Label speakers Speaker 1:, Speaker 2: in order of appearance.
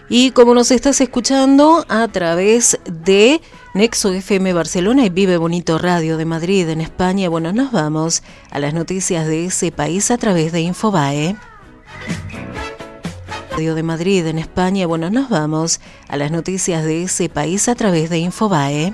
Speaker 1: Y como nos estás escuchando a través de Nexo FM Barcelona y Vive Bonito Radio de Madrid en España, bueno, nos vamos a las noticias de ese país a través de Infobae. Radio de Madrid en España, bueno, nos vamos a las noticias de ese país a través de Infobae.